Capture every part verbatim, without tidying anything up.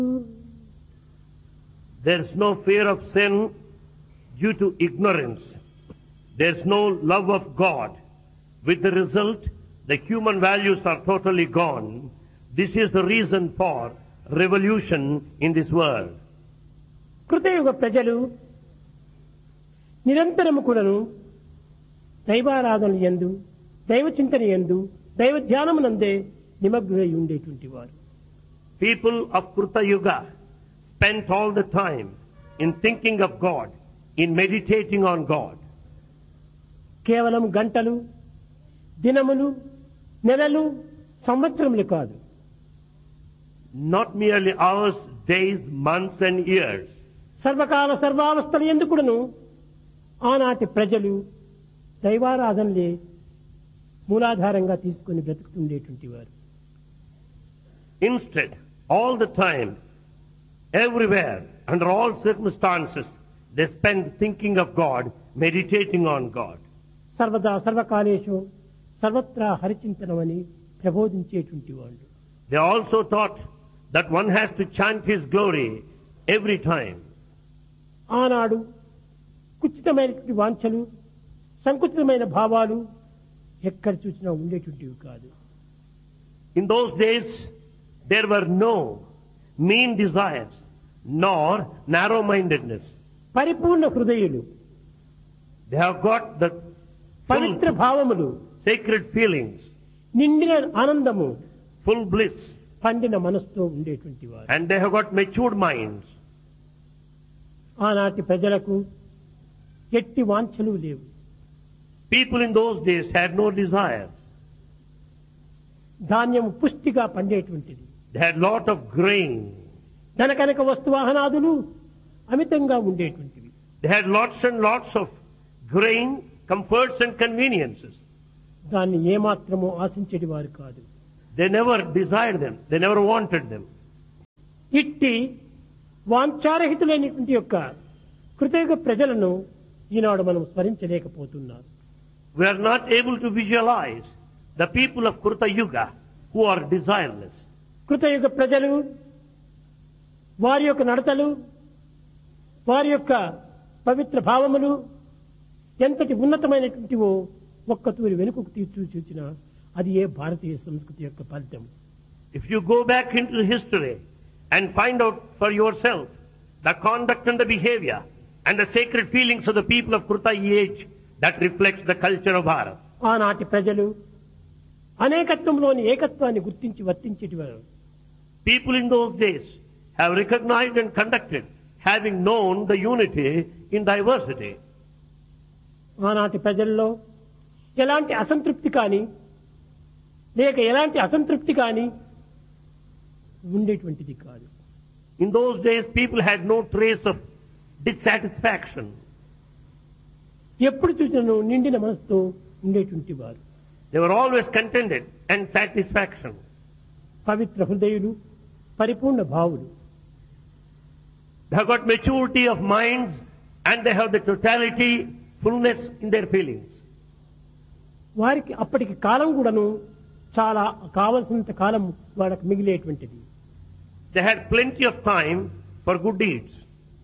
There is no fear of sin due to ignorance. There is no love of God. With the result, the human values are totally gone. This is the reason for revolution in this world. కృతయుగ ప్రజలు నిరంతరము కూడాను దైవారాధన యందు, దైవ చింతన యందు, దైవ ధ్యానమునందే నిమగ్నులై ఉండేటువంటి వారు. People of Kruta Yuga spent all the time in thinking of God, in meditating on God. కేవలం గంటలు, దినములు, నెలలు, సంవత్సరములు కాదు. Not merely hours, days, months and years. సర్వకాల సర్వావస్థల యందు కూడాను ఆనాటి ప్రజలు దైవారాధనలే మూలాధారంగా తీసుకుని బ్రతుకుతుండేటువంటి వారు. Instead, all the time, everywhere, under all circumstances, they spend thinking of God, meditating on God. సర్వదా సర్వకాలేషు సర్వత్రా హరిచింతనమని ప్రబోధించేటువంటి వాళ్ళు. They also thought that one has to chant His glory every time. ఆనాడు కుచితమైనటువంటి వాంఛలు, సంకుచితమైన భావాలు ఎక్కడ చూసినా ఉండేటువంటివి కాదు. In those days, there were no mean desires, nor narrow-mindedness. పరిపూర్ణ హృదయులు, They have got the Pavitra full భావములు, sacred feelings, నిండిన ఆనందము, full bliss, పండిన మనసుతో ఉండేటువంటి వారు. and they have got matured minds. ఆనాటి ప్రజలకు ఎట్టి వాంఛలు లేవు. People in those days had no desires. ధాన్యం పుష్టిగా పండేటువంటిది. They had lot of grain. ధనకనక వస్తువాహనాదులు అమితంగా ఉండేటువంటివి. They had lots and lots of grain, comforts and conveniences. దాన్ని ఏమాత్రమూ ఆశించేటి వారు కాదు. They never desired them. They never wanted them. ఇట్టి వాంఛారహితులైనటువంటి యొక్క కృతయుగ ప్రజలను ఈనాడు మనం స్మరించలేకపోతున్నాం. We are not able to visualize the people of Kruta Yuga who are desireless. కృతయుగ ప్రజలు వారి యొక్క నడతలు, వారి యొక్క పవిత్ర భావములు ఎంతటి ఉన్నతమైనటువంటివో ఒక్కతూరి వెనుకకు తీర్చు చూచిన అది ఏ భారతీయ సంస్కృతి యొక్క ఫలితం. If you go back into history and find out for yourself the conduct and the behavior and the sacred feelings of the people of Kruta age, that reflects the culture of Bharat. ఆనాటి ప్రజలు అనేకత్వంలోని ఏకత్వాన్ని గుర్తించి వర్తించేటివారు. People in those days have recognized and conducted, having known the unity in diversity. ఆనాటి ప్రజల్లో ఎలాంటి అసంతృప్తి కానీ లేక ఎలాంటి అసంతృప్తి కానీ ఉండేటువంటిది కాదు. In those days, people had no trace of dissatisfaction. ఎప్పుడు చూసినా నిండిన మనసుతో ఉండేటువంటి వారు. They were always contented and satisfaction. పవిత్ర హృదయులు, పరిపూర్ణ భావులు. They have got maturity of minds and they have the totality, fullness in their feelings. వారికి అప్పటికి కాలం కూడాను చాలా కావలసినంత కాలం వాళ్ళకి మిగిలేటువంటిది. They had plenty of time for good deeds.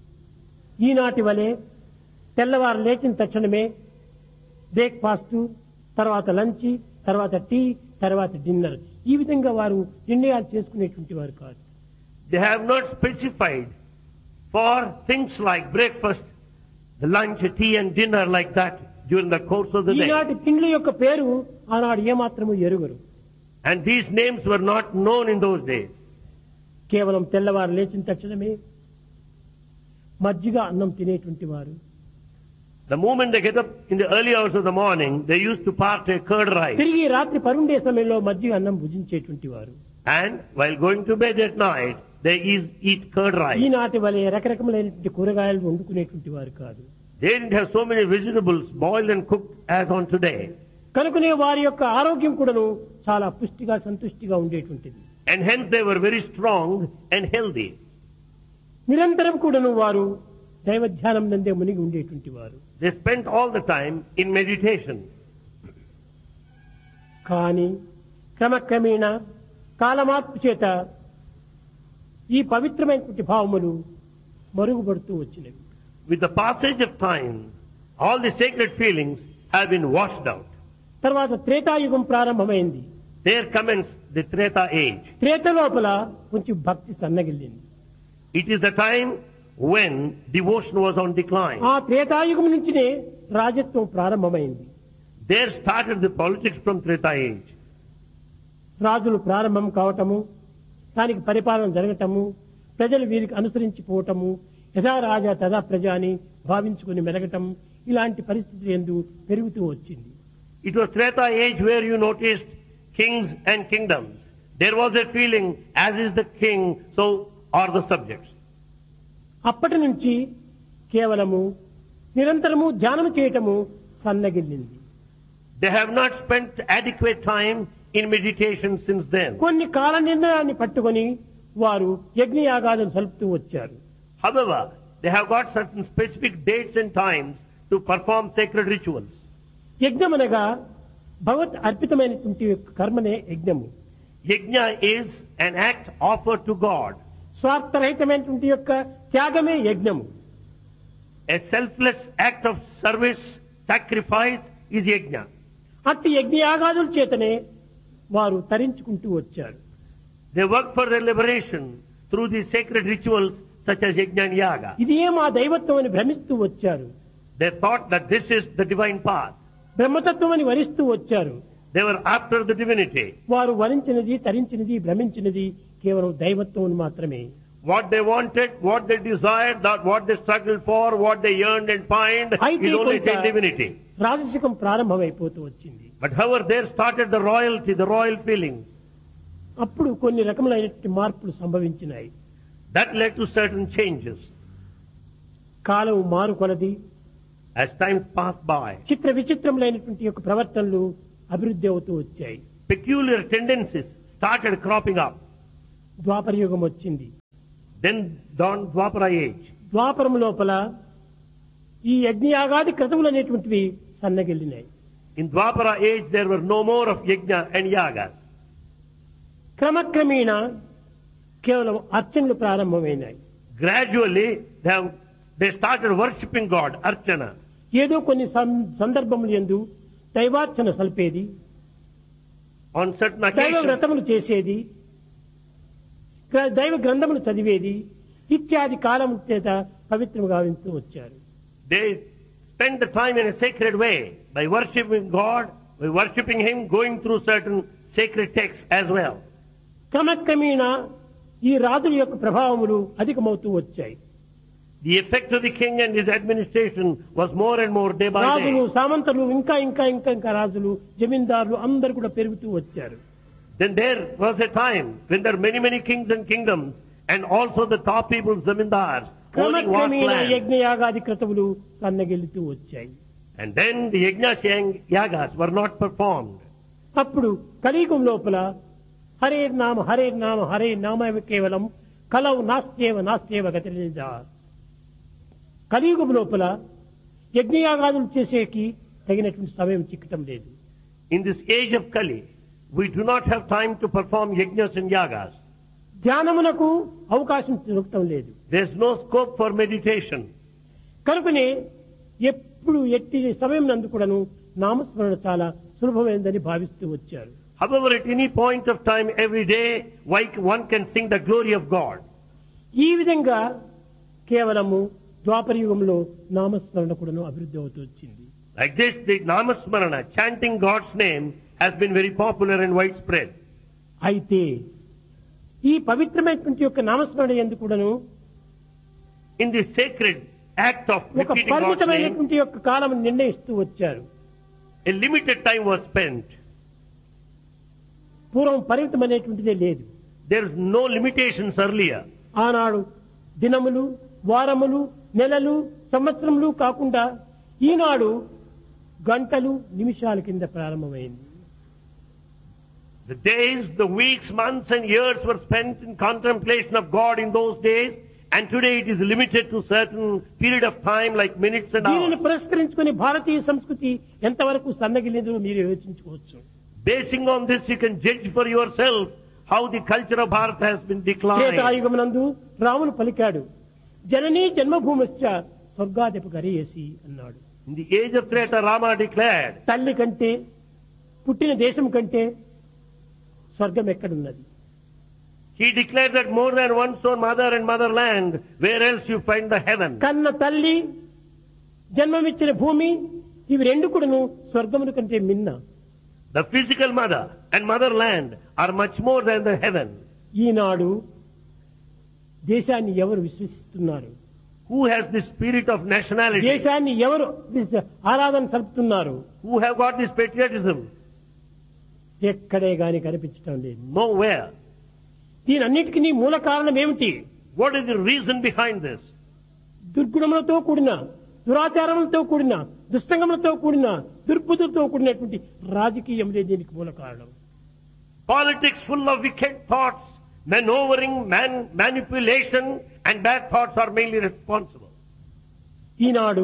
ఈనాటి వలె తెల్లవారు లేచిన తక్షణమే బ్రేక్ఫాస్ట్, తర్వాత లంచ్, తర్వాత టీ, తర్వాత డిన్నర్, ఈ విధంగా వారు నిర్ణయాలు చేసుకునేటువంటి వారు కాదు. They have not specified for things like breakfast, the lunch, tea and dinner like that during the course of the day. ఈనాటి తిండ్ల యొక్క పేరు ఆనాడు ఏమాత్రము ఎరుగరు. And these names were not known in those days. కేవలం తెల్లవారు లేచిన తక్షణమే మజ్జిగ అన్నం తినేటువంటి వారు. The moment they get up in the early hours of the morning, they used to partake curd rice. తిరిగి రాత్రి పరుండే సమయంలో మజ్జిగ అన్నం భుజించేటువంటి వారు. And while going to bed at night, they eat curd rice. ఈనాటి వలె రకరకములైనటువంటి కూరగాయలు వండుకునేటువంటి వారు కాదు. They didn't have so many vegetables boiled and cooked as on today. కనుకనే వారి యొక్క ఆరోగ్యం కూడాను చాలా పుష్టిగా సంతుష్టిగా ఉండేటువంటిది. And hence they were very strong and healthy. నిరంతరం కూడాను వారు దైవ ధ్యానం నందే మునిగి ఉండేటువంటి వారు. They spent all the time in meditation. కానీ క్రమక్రమేణా కాలమార్పు చేత ఈ పవిత్రమైనటువంటి భావములు మరుగుపడుతూ వచ్చినవి. With the passage of time, all the sacred feelings have been washed out. తర్వాత త్రేతాయుగం ప్రారంభమైంది. There commenced the Treta age. Treta లోపల కొంచెం భక్తి సన్నగిల్లింది. It is the time when devotion was on decline. ఆ త్రేతాయుగం నుంచినే రాజత్వం ప్రారంభమైంది. There started the politics from Treta age. రాజులు ప్రారంభం కావటము, దానికి పరిపాలన జరగటము, ప్రజలు వీరికి అనుసరించిపోవటము, యథా రాజా తదా ప్రజ అని భావించుకుని మెలగటం, ఇలాంటి పరిస్థితులు ఎందు పెరుగుతూ వచ్చింది. It was Treta age where you noticed kings and kingdoms. There was a feeling, as is the king, so are the subjects. అప్పటి నుంచి కేవలము నిరంతరము ధ్యానం చేయటము సన్నగిల్లింది. They have not spent adequate time in meditation since then. కొన్ని కాల నిర్ణయాన్ని పట్టుకొని వారు యజ్ఞయాగాదులు సలుపుతూ వచ్చారు. However, they have got certain specific dates and times to perform sacred rituals. యజ్ఞమనగా భగవత్ అర్పితమైనటువంటి కర్మనే యజ్ఞము. Yajna is an act offered to God. స్వార్థరహితమైనటువంటి యొక్క త్యాగమే యజ్ఞము. A selfless act of service, sacrifice is yajna. అట్టి యజ్ఞయాగాదుల చేతనే వారు తరించుకుంటూ వచ్చారు. They work for their liberation through these sacred rituals such as yajna and yaga. ఇదే మా దైవత్వం అని భ్రమిస్తూ వచ్చారు. They thought that this is the divine path. బ్రహ్మతత్వం అని వరిస్తూ వచ్చారు. They were after the divinity. వారు వరించినది, తరించినది, భ్రమించినది కేవలం దైవత్వం మాత్రమే. What they wanted, what they desired, that what they struggled for, what they yearned and pined is only the divinity. రాజసికం ప్రారంభమైపోతూ వచ్చింది. But however, there started the royalty, the royal feelings. అప్పుడు కొన్ని రకములైనటువంటి మార్పులు సంభవించినాయి. That led to certain changes. కాలం మారు కొలది As time passed by, చిత్ర విచిత్రములైనటువంటి యొక్క ప్రవర్తనలు అభివృద్ధి అవుతూ వచ్చాయి. peculiar tendencies started cropping up. ద్వాపర యుగం వచ్చింది. Then dawned Dwapara age. ద్వాపరం లోపల ఈ యజ్ఞయాగాది క్రతువులు అనేటువంటివి సన్నగిల్లినాయి. In Dwapara age, there were no more of yajna and yagas. క్రమక్రమేణ కేవలం అర్చనలు ప్రారంభమైనాయి. Gradually, they, have, they started worshipping God, archana. ఏదో కొన్ని సందర్భములు యందు దైవార్చన సల్పేది, On certain దైవ occasions, వ్రతములు చేసేది, దైవ గ్రంథములు చదివేది ఇత్యాది కాలం చేత పవిత్రము గావిస్తూ వచ్చారు. they spend the time in a sacred way by worshipping God, by worshipping Him, going through certain sacred texts as well. క్రమక్రమేణ ఈ రాజుల యొక్క ప్రభావములు అధికమవుతూ వచ్చాయి. The effect of the king and his administration was more and more day by రాజులు, day. సామంతులు, ఇంకా ఇంకా ఇంకా ఇంకా రాజులు, జమీందారులు అందరూ కూడా పెరుగుతూ వచ్చారు. Then there was a time when there were many, many kings and kingdoms, and also the top people, zamindars, owning vast క్రమక్రమేణ land. యజ్ఞయాగాది క్రతువులు సన్నగిల్లుతూ వచ్చాయి. And then the yajnas and yagas were not performed. అప్పుడు కలియుగం లోపల హరే నామ హరే నామ హరే నామ కేవలం కలవు నాస్త్యేవ నాస్త్యేవ గతిరేజ. కలియుగం లోపల యజ్ఞయాగాదులు చేసేకి తగినటువంటి సమయం చిక్కటం లేదు. In this age of Kali, we do not have time to perform yajnas and yagas. ధ్యానమునకు అవకాశం దొరకటం లేదు. There is no scope for meditation. కనుకనే ఎప్పుడు ఎట్టి సమయం నందు కూడాను నామస్మరణ చాలా సులభమైందని భావిస్తూ వచ్చారు. However, at any point of time, every day, one can sing the glory of God. ఈ విధంగా కేవలము ద్వాపర యుగంలో నామస్మరణ కూడాను అభివృద్ధి అవుతూ వచ్చింది. Like this, the Namasmarana, chanting God's name, has been very popular and widespread. అయితే ఈ పవిత్రమైనటువంటి యొక్క నామస్మరణ ఎందుకు కూడాను In the sacred act of ఒక repeating God's name, పరిమితమైనటువంటి యొక్క కాలం నిర్ణయిస్తూ వచ్చారు. a limited time was spent. పూర్వం పరిమితమైనటువంటిదే లేదు. There is no limitations earlier. ఆనాడు దినములు, వారములు, నెలలు, సంవత్సరములు కాకుండా ఈనాడు గంటలు, నిమిషాల కింద ప్రారంభమైంది. The days, the weeks, months and years were spent in contemplation of God in those days, and today it is limited to certain period of time like minutes and దీనిని hours. పురస్కరించుకుని భారతీయ సంస్కృతి ఎంతవరకు సన్నగిలిందో మీరు యోచించుకోవచ్చు. Basing on this, you can judge for yourself how the culture of Bharat has been declined. త్రేతాయుగమునందు రాముడు పలికాడు, జననీ జన్మభూమిశ్చ స్వర్గాధిప గరీయసి అన్నాడు. In the age of Treta, Rama declared, తల్లి కంటే పుట్టిన దేశం కంటే స్వర్గం ఎక్కడున్నది? he declared that more than one's own mother and motherland, where else you find the heaven? కన్న తల్లి, జన్మమిచ్చిన భూమి, ఇవి రెండు కూడాను స్వర్గముల కంటే మిన్న. The physical mother and motherland are much more than the heaven. ఈనాడు దేశాన్ని ఎవరు విశ్వసిస్తున్నారు? Who has the spirit of nationality? దేశాన్ని ఎవరు విశ్వ- ఆరాధన సలుపుతున్నారు? Who have got this patriotism? ఎక్కడే గాని కనిపించటం లేదు. Nowhere. దీనన్నిటికీ మూల కారణం ఏమిటి? What is the reason behind this? దుర్గుణములతో కూడిన, దురాచారములతో కూడిన, దుష్టంగములతో కూడిన, దుర్బుద్ధులతో కూడినటువంటి రాజకీయములే దీనికి మూల కారణం. Politics full of wicked thoughts, maneuvering, man, manipulation and bad thoughts are mainly responsible. ఈనాడు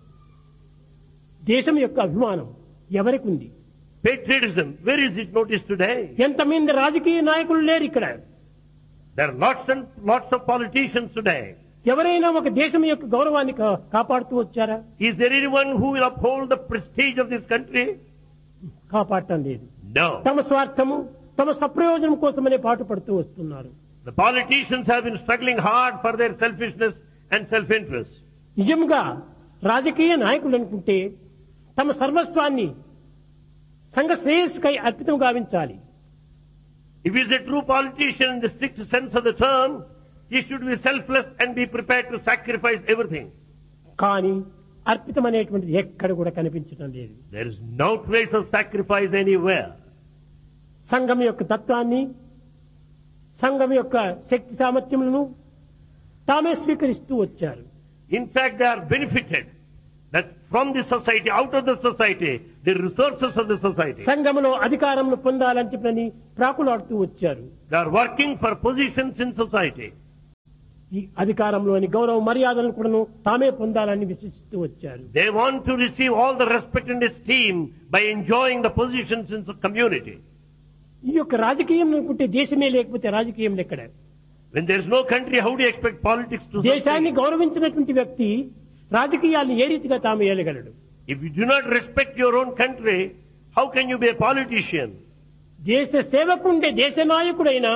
దేశం యొక్క అభిమానం ఎవరికి ఉంది? Patriotism, where is it noticed today? ఎంతమంది రాజకీయ నాయకులు లేరు ఇక్కడ. There are lots and lots of politicians today. ఎవరైనా ఒక దేశం యొక్క గౌరవాన్ని కా- కాపాడుతూ వచ్చారా? Is there anyone who will uphold the prestige of this country? కాపాడటం లేదు. No. తమ స్వార్థము, తమ సప్రయోజనం కోసమనే పాటుపడుతూ వస్తున్నారు. The politicians have been struggling hard for their selfishness and self-interest. నిజంగా రాజకీయ నాయకులు అనుకుంటే తమ సర్వస్వాన్ని సంఘ శ్రేయస్సుకై అర్పితం గావించాలి. If he is a true politician in the strict sense of the term, he should be selfless and be prepared to sacrifice everything. కానీ అర్పితం అనేటువంటిది ఎక్కడ కూడా కనిపించడం లేదు. There is no trace of sacrifice anywhere. సంఘం యొక్క తత్వాన్ని, సంఘం యొక్క శక్తి సామర్థ్యములను తామే స్వీకరిస్తూ వచ్చారు. In fact, they are benefited that from the society, out of the society, the resources of the society. సంఘములో అధికారమును పొందాలని చెప్పని ప్రాకులాడుతూ వచ్చారు. They are working for positions in society. ఈ అధికారంలోని గౌరవ మర్యాదలను కూడాను తామే పొందాలని విశ్వసిస్తూ వచ్చారు. They want to receive all the respect and esteem by enjoying the positions in the community. ఈ యొక్క రాజకీయం అనుకుంటే దేశమే లేకపోతే రాజకీయం ఎక్కడ? When there is no country, how do you expect politics to దేశాన్ని sustain? గౌరవించినటువంటి వ్యక్తి రాజకీయాలను ఏ రీతిగా తాము ఏలగలడు? If you do not respect your own country, how can you be a politician? దేశ సేవకుండే దేశ నాయకుడైనా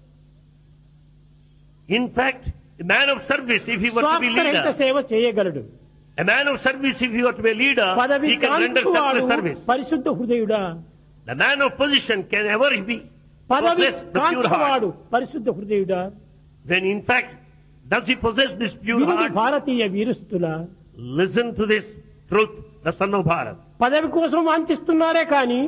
In fact, a man of service, if he were to be స్వార్థరహిత leader, సేవ చేయగలడు. a man of service, if he were to be a leader, పదవి he can render కాంతువాడు selfless service. పరిశుద్ధ హృదయుడా. The man of position can ever be పదవి possess the pure కాంతువాడు heart. పరిశుద్ధ హృదయుడా. When in fact, does he possess this pure వినుడు heart? Bharatiya వీరస్తుల Listen to this truth, the son of Bharat. పదవి కోసం వాంఛిస్తున్నారే కానీ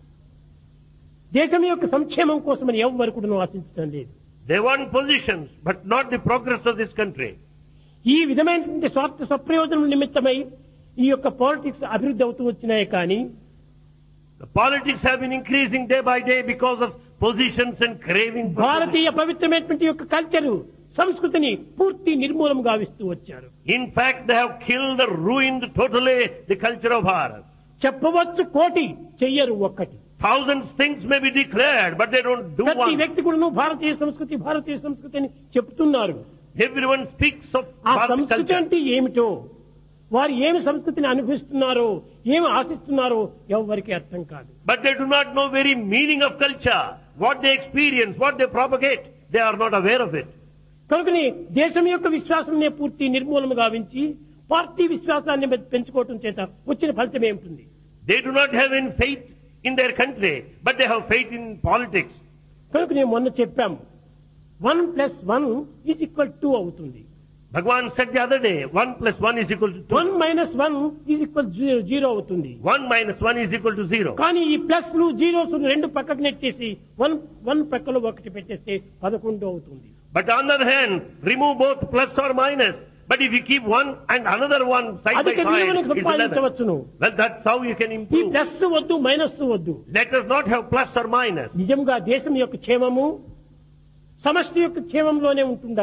దేశం యొక్క సంక్షేమం కోసమని ఎవ్వరు కూడా ఆశించడం లేదు. They want positions, but not the progress of this country. ఈ విధమైనటువంటి స్వార్థ సప్రయోజనం నిమిత్తమై ఈ యొక్క పాలిటిక్స్ అభివృద్ధి అవుతూ వచ్చినాయి కానీ The politics have been increasing day by day because of positions and craving for భారతీయ పవిత్రమైనటువంటి యొక్క కల్చరు, సంస్కృతిని పూర్తి నిర్మూలం గావిస్తూ వచ్చారు. In fact, they have killed or ruined totally the culture of Bharat. చెప్పవచ్చు కోటి, చెయ్యరు ఒక్కటి. Thousands things may be declared, but they don't do ప్రతి one. వ్యక్తి కూడా భారతీయ సంస్కృతి భారతీయ సంస్కృతి అని చెప్తున్నారు. Everyone speaks of ఆ Bharat సంస్కృతి culture. అంటే ఏమిటో, వారు ఏమి సంస్కృతిని అనుభవిస్తున్నారో, ఏమి ఆశిస్తున్నారో ఎవరికి అర్థం కాదు. But they do not know very meaning of culture. What they experience, what they propagate, they are not aware of it. కనుకని దేశం యొక్క విశ్వాసాన్ని పూర్తి నిర్మూలన గావించి పార్టీ విశ్వాసాన్ని పెంచుకోవటం చేత వచ్చిన ఫలితం ఏమిటి? They do not have any faith in their country, but they have faith in politics. కనుక నేను మొన్న చెప్పాము, one plus one is equal two అవుతుంది. Bhagavan said the other day, one plus one is equal to two. One minus one is equal zero అవుతుంది. One minus one is equal to zero. కానీ ఈ plus లు zeros రెండు పక్కకు నెట్టేసి one one పక్కలో ఒకటి పెట్టేస్తే పదకొండు అవుతుంది. But on the other hand, remove both plus or minus. But if you keep one and another one side by అధిక side, విలువను it's eleven. సంపాదించవచ్చును. Well, that's how you can ఈ improve. ప్లస్ వద్దు, minus వద్దు. Let us not have plus or minus. నిజంగా దేశం యొక్క క్షేమము సమష్టి యొక్క క్షేమంలోనే ఉంటుండాలి.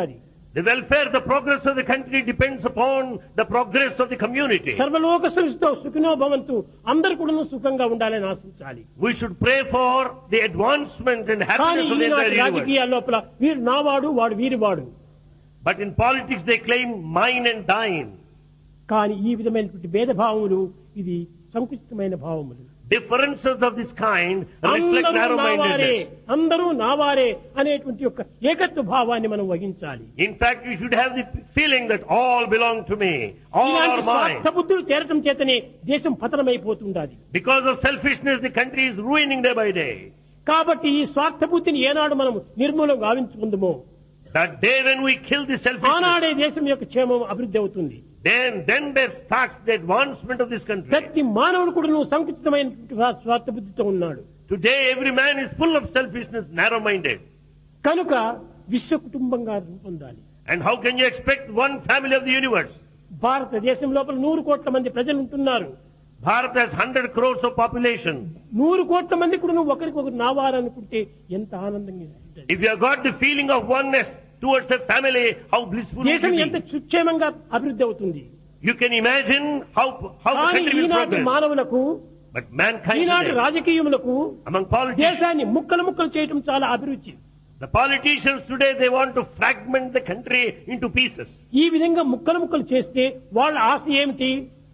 The welfare, the progress of the country depends upon the progress of the community. సర్వలోక సృష్టితో సుఖినో భవంతు, అందరూ కూడా సుఖంగా ఉండాలని ఆశించాలి. We should pray for the advancement and కానీ happiness of the ఈనాటి entire universe. రాజకీయాల లోపల వీరు నావాడు వాడు వీరివాడు, But in politics they claim mine and thine. కానీ ఈ విధమైనటువంటి భేదభావములు ఇది సంకుచితమైన భావములు. Differences of this kind reflect అందరూ నావారే, narrow-mindedness. అందరూ నావారే అనేటువంటి యొక్క ఏకత్వ భావాన్ని మనం వహించాలి. In fact, you should have the feeling that all belong to me, all ఇలాంటి are mine. స్వార్థ బుద్ధులు చేరటం చేతనే దేశం పతనమైపోతుండాలి. Because of selfishness, the country is ruining day by day. కాబట్టి ఈ స్వార్థ బుద్ధిని ఏనాడు మనం నిర్మూలం గావించుకుందామో That day when we kill the selfishness, ఆనాడే దేశం యొక్క క్షేమం అభివృద్ధి అవుతుంది. then then there starts the advancement of this country. ప్రతి మానవుడు కూడా నువ్వు సంకుచితమైన స్వార్థ బుద్ధితో ఉన్నాడు. Today every man is full of selfishness, narrow-minded. కనుక విశ్వ కుటుంబంగా రూపొందాలి. And how can you expect one family of the universe? భారతదేశం లోపల నూరు కోట్ల మంది ప్రజలు ఉంటున్నారు. Bharat has one hundred crores of population. నూరు కోట్ల మంది కూడా నువ్వు ఒకరికొకరు నావాలనుకుంటే ఎంత ఆనందంగా ఉంటుంది. If you have got the feeling of oneness towards a family, how blissful it దేశం will ఎంత be. సుక్షేమంగా అభివృద్ధి అవుతుంది. You can imagine how how the కానీ country will ఈనాటి progress. మానవులకు, But mankind ఈనాటి today, రాజకీయములకు among politicians, దేశాన్ని ముక్కలు ముక్కలు చేయటం చాలా అభిరుచి. the politicians today, they want to fragment the country into pieces. ఈ విధంగా ముక్కలు ముక్కలు చేస్తే వాళ్ళ ఆశ ఏమిటి?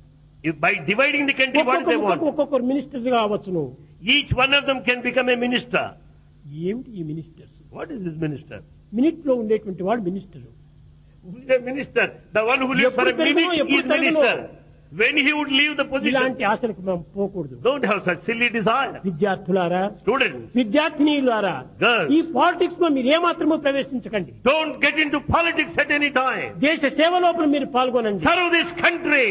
If by dividing the country, what do they ఒక్కొక్క want? ఒక్కొక్కరు మినిస్టర్ కావచ్చును. Each one of them can become a minister. ఏమిటి ఈ ministers? What is this minister? Minute లో ఉండేటువంటి వాడు minister. Who is a minister? The one who lives for a ఎప్పుడు minute పెరుగునో, ఎప్పుడు is minister. When he would leave the position, ఇలాంటి ఆశలకు మనం పోకూడదు. don't have such silly desire. విద్యార్థులారా, Students, విద్యార్థినీలారా, Girls. ఈ పాలిటిక్స్ లో మీరు ఏమాత్రమూ ప్రవేశించకండి. don't get into politics at any time. దేశ సేవ లోపల మీరు పాల్గొనండి. Serve this country.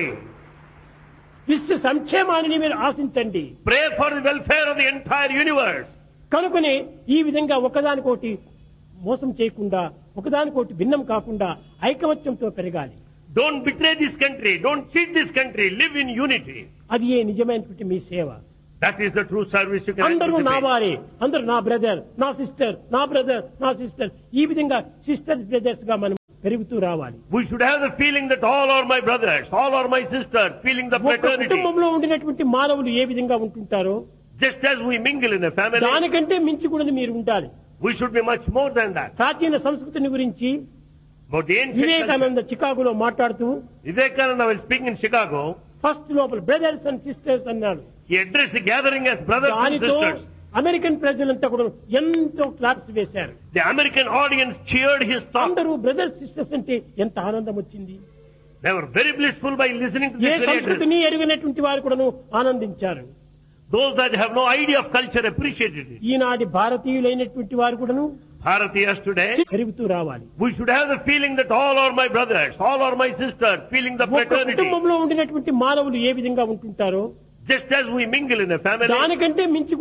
విశ్వ సంక్షేమాన్ని మీరు ఆశించండి. Pray for the welfare of the entire universe. కనుకనే ఈ విధంగా ఒకదానికోటి మోసం చేయకుండా, ఒకదానికోటి భిన్నం కాకుండా ఐకమత్యంతో పెరగాలి. Don't betray this country. Don't cheat this country. Live in unity. అది ఏ నిజమైనటువంటి మీ సేవ. That is the true service you can అందరూ నా anticipate. వారే, అందరూ నా బ్రదర్, నా సిస్టర్, నా బ్రదర్, నా సిస్టర్, ఈ విధంగా సిస్టర్స్ బ్రదర్స్ గా మనం పెరుగుతూ రావాలి. We should have the feeling that all are my brothers, all are my sisters, feeling the ఒక fraternity. కుటుంబంలో ఉండినటువంటి మానవులు ఏ విధంగా ఉంటుంటారో Just as we mingle in a family, దానికంటే మించి కూడా మీరు ఉండాలి. we should be much more than that. ప్రాచీన సంస్కృతిని గురించి But the ancient culture, Vivekananda చికాగోలో మాట్లాడుతూ Vivekananda was speaking in Chicago. First లోపల బ్రదర్స్ అండ్ సిస్టర్స్ అన్నాడు. He addressed the gathering as brothers and దానితో sisters. అమెరికన్ ప్రజలంతా కూడా ఎంతో క్లాప్స్ వేశారు. The American audience cheered his talk. అందరూ బ్రదర్స్ సిస్టర్స్ అంటే ఎంత ఆనందం వచ్చింది. They were very blissful by listening to A this very address. సంస్కృతిని ఎరుగనటువంటి వారు కూడాను ఆనందించారు. Those that have no idea of culture appreciated it. ఈనాటి భారతీయులైనటువంటి వారు కూడాను Bharatiyas today, పెరుగుతూ రావాలి. we should have the feeling that all are my brothers, all are my sisters, feeling the ఒక fraternity. కుటుంబంలో ఉండినటువంటి మానవులు ఏ విధంగా ఉంటుంటారో Just as we mingle in a family, దానికంటే మించి